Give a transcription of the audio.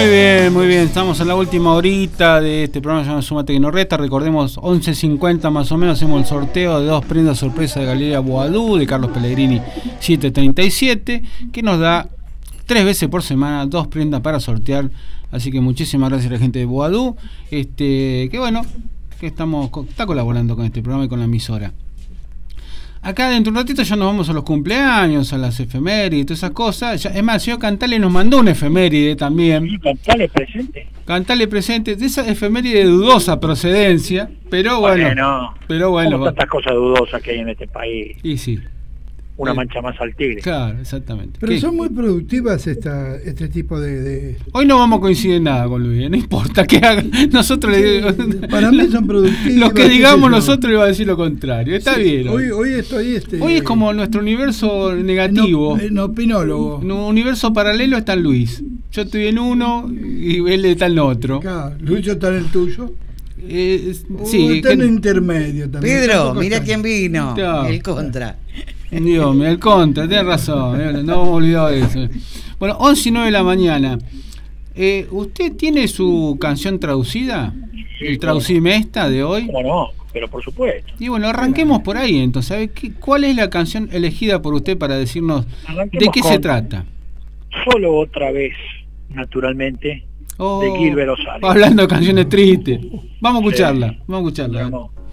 muy bien. Estamos en la última horita de este programa llamado Sumate que no resta. Recordemos, 11:50 más o menos hacemos el sorteo de 2 prendas sorpresa de Galería Boadú de Carlos Pellegrini 737, que nos da 3 veces por semana 2 prendas para sortear. Así que muchísimas gracias a la gente de Boadú, que bueno, que está colaborando con este programa y con la emisora. Acá dentro de un ratito ya nos vamos a los cumpleaños, a las efemérides y todas esas cosas. Es más, el señor Cantale nos mandó una efeméride también. Cantale presente. Cantale presente, de esa efeméride de dudosa procedencia, pero bueno. Como tantas cosas dudosas que hay en este país. Y sí. Una mancha más al tigre. Claro, exactamente. Pero son muy productivas este tipo de... Hoy no vamos a coincidir en nada con Luis, no importa que haga. Nosotros para mí son productivas. Lo que digamos nosotros le va a decir lo contrario. Está bien. Hoy estoy Hoy es como nuestro universo negativo. No, opinólogo. Un universo paralelo está en Luis. Yo estoy en uno y él está en otro. Claro, Luis está en el tuyo. Sí, está en intermedio también. Pedro, mira quién vino. Claro. El contra. Dios mío, el contra, tenés razón, no hemos olvidado de eso. Bueno, 11:09 de la mañana. ¿Usted tiene su canción traducida? Sí, ¿El traducime esta de hoy? ¿Cómo no? Pero por supuesto. Y bueno, arranquemos por ahí entonces. ¿Sabe cuál es la canción elegida por usted para decirnos de qué se trata? Solo otra vez, naturalmente, de Gilberto Ocasio. Hablando de canciones tristes. Vamos a escucharla, vamos a escucharla.